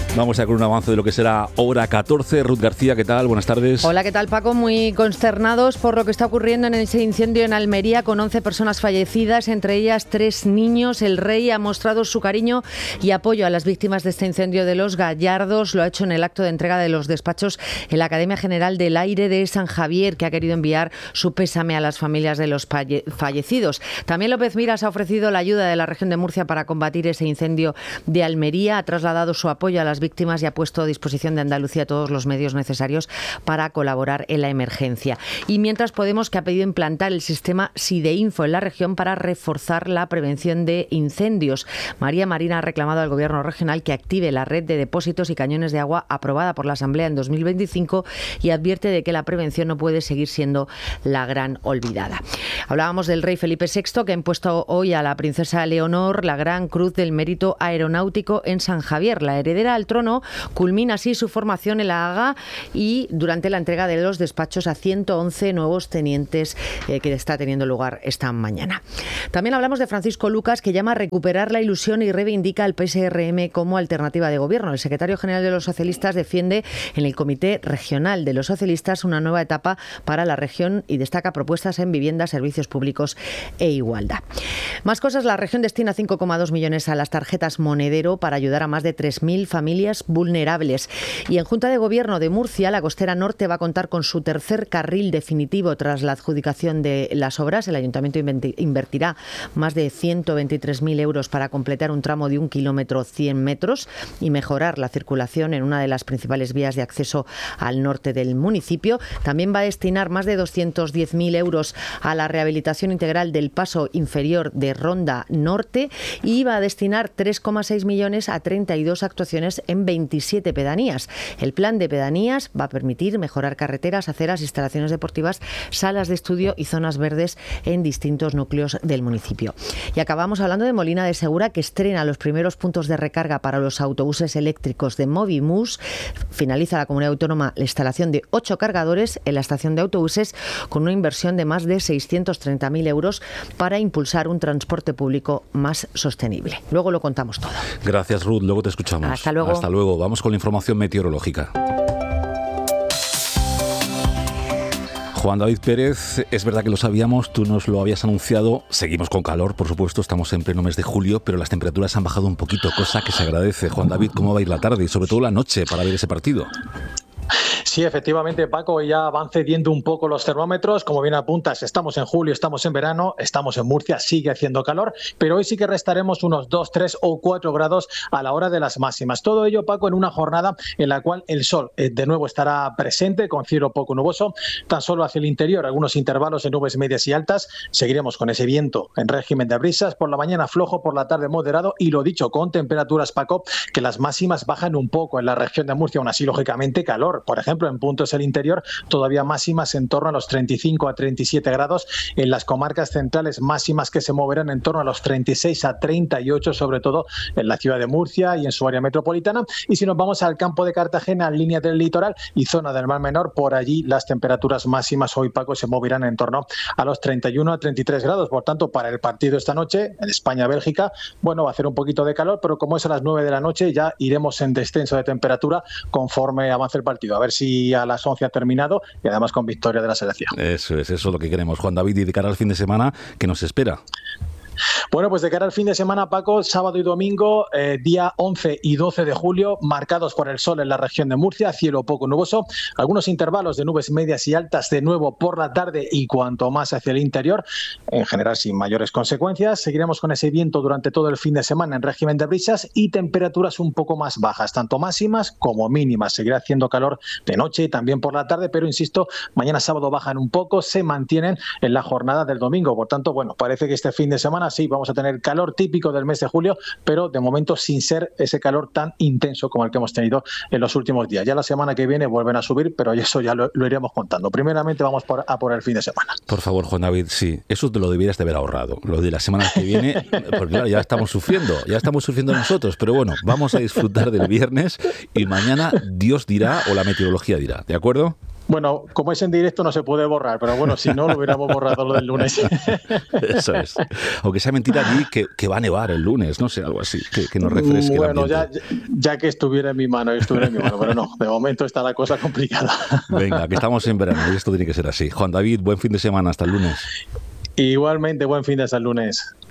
Vamos a con un avance de lo que será hora 14. Ruth García, ¿qué tal? Buenas tardes. Hola, ¿qué tal, Paco? Muy consternados por lo que está ocurriendo en ese incendio en Almería, con 11 personas fallecidas, entre ellas 3 niños. El Rey ha mostrado su cariño y apoyo a las víctimas de este incendio de Los Gallardos. Lo ha hecho en el acto de entrega de los despachos en la Academia General del Aire de San Javier, que ha querido enviar su pésame a las familias de los fallecidos. También López Miras ha ofrecido la ayuda de la región de Murcia para combatir ese incendio de Almería. Ha trasladado su apoyo a las víctimas y ha puesto a disposición de Andalucía todos los medios necesarios para colaborar en la emergencia. Y mientras, Podemos, que ha pedido implantar el sistema SIDEINFO en la región para reforzar la prevención de incendios. María Marina ha reclamado al Gobierno regional que active la red de depósitos y cañones de agua aprobada por la Asamblea en 2025 y advierte de que la prevención no puede seguir siendo la gran olvidada. Hablábamos del rey Felipe VI, que ha impuesto hoy a la princesa Leonor la Gran Cruz del Mérito Aeronáutico en San Javier. La heredera al trono culmina así su formación en la Haga y durante la entrega de los despachos a 111 nuevos tenientes que está teniendo lugar esta mañana. También hablamos de Francisco Lucas, que llama a recuperar la ilusión y reivindica al PSRM como alternativa de gobierno. El secretario general de los socialistas defiende en el Comité Regional de los Socialistas una nueva etapa para la región y destaca propuestas en vivienda, servicios públicos e igualdad. Más cosas, la región destina 5,2 millones a las tarjetas Monedero para ayudar a más de 3.000 familias vulnerables. Y en Junta de Gobierno de Murcia, la Costera Norte va a contar con su tercer carril definitivo tras la adjudicación de las obras. El Ayuntamiento invertirá más de 123.000 euros para completar un tramo de 1 kilómetro 100 metros y mejorar la circulación en una de las principales vías de acceso al norte del municipio. También va a destinar más de 210.000 euros a la rehabilitación integral del paso inferior de Ronda Norte y va a destinar 3,6 millones a 32 actuaciones en 27 pedanías. El plan de pedanías va a permitir mejorar carreteras, aceras, instalaciones deportivas, salas de estudio y zonas verdes en distintos núcleos del municipio. Y acabamos hablando de Molina de Segura, que estrena los primeros puntos de recarga para los autobuses eléctricos de Movimus. Finaliza la comunidad autónoma la instalación de 8 cargadores en la estación de autobuses con una inversión de más de 630.000 euros para impulsar un transporte público más sostenible. Luego lo contamos todo. Gracias, Ruth. Luego te escuchamos. Hasta luego. Hasta luego. Vamos con la información meteorológica. Juan David Pérez, es verdad que lo sabíamos, tú nos lo habías anunciado, seguimos con calor, por supuesto, estamos en pleno mes de julio, pero las temperaturas han bajado un poquito, cosa que se agradece. Juan David, ¿cómo va a ir la tarde y sobre todo la noche para ver ese partido? Sí, efectivamente, Paco, ya van cediendo un poco los termómetros. Como bien apuntas, estamos en julio, estamos en verano, estamos en Murcia, sigue haciendo calor, pero hoy sí que restaremos unos 2, 3 o 4 grados a la hora de las máximas. Todo ello, Paco, en una jornada en la cual el sol de nuevo estará presente, con cielo poco nuboso, tan solo hacia el interior, algunos intervalos de nubes medias y altas. Seguiremos con ese viento en régimen de brisas, por la mañana flojo, por la tarde moderado y lo dicho, con temperaturas, Paco, que las máximas bajan un poco en la región de Murcia, aún así, lógicamente, calor. Por ejemplo, en puntos del interior, todavía máximas en torno a los 35 a 37 grados. En las comarcas centrales, máximas que se moverán en torno a los 36 a 38, sobre todo en la ciudad de Murcia y en su área metropolitana. Y si nos vamos al campo de Cartagena, en línea del litoral y zona del Mar Menor, por allí las temperaturas máximas hoy, Paco, se moverán en torno a los 31 a 33 grados. Por tanto, para el partido esta noche, en España-Bélgica, bueno, va a hacer un poquito de calor, pero como es a las 9 de la noche, ya iremos en descenso de temperatura conforme avance el partido. A ver si a las 11 ha terminado y además con victoria de la selección. Eso es lo que queremos, Juan David, y de cara al fin de semana, ¿qué nos espera? Bueno, pues de cara al fin de semana, Paco, sábado y domingo, día 11 y 12 de julio, marcados por el sol en la región de Murcia, cielo poco nuboso, algunos intervalos de nubes medias y altas de nuevo por la tarde y cuanto más hacia el interior, en general sin mayores consecuencias. Seguiremos con ese viento durante todo el fin de semana en régimen de brisas y temperaturas un poco más bajas, tanto máximas como mínimas. Seguirá haciendo calor de noche y también por la tarde, pero insisto, mañana sábado bajan un poco, se mantienen en la jornada del domingo. Por tanto, bueno, parece que este fin de semana sí vamos a tener calor típico del mes de julio, pero de momento sin ser ese calor tan intenso como el que hemos tenido en los últimos días. Ya la semana que viene vuelven a subir, pero eso ya lo iremos contando. Primeramente vamos a por el fin de semana. Por favor, Juan David, sí, eso te lo debieras de haber ahorrado. Lo de la semana que viene, porque claro, ya estamos sufriendo nosotros, pero bueno, vamos a disfrutar del viernes y mañana Dios dirá o la meteorología dirá, ¿de acuerdo? Bueno, como es en directo no se puede borrar, pero bueno, si no lo hubiéramos borrado lo del lunes. Eso es. Aunque sea mentira allí que va a nevar el lunes, no sé, algo así, que nos refresque el Bueno, ambiente. ya que estuviera en mi mano, pero no, de momento está la cosa complicada. Venga, que estamos en verano y esto tiene que ser así. Juan David, buen fin de semana, hasta el lunes. Igualmente, buen fin de hasta el lunes.